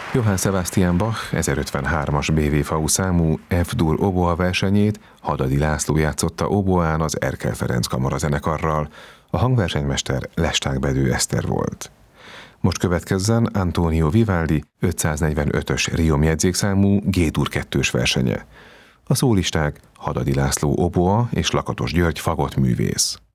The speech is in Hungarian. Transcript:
Johann Sebastian Bach 1053-as BV-FAU számú F-dur oboa versenyét Hadadi László játszotta oboán az Erkel Ferenc kamarazenekarral, a hangversenymester Lesták Bedő Eszter volt. Most következzen Antonio Vivaldi 545-ös Riom jegyzékszámú G-dur 2-s versenye. A szólisták Hadadi László oboa és Lakatos György fagottművész.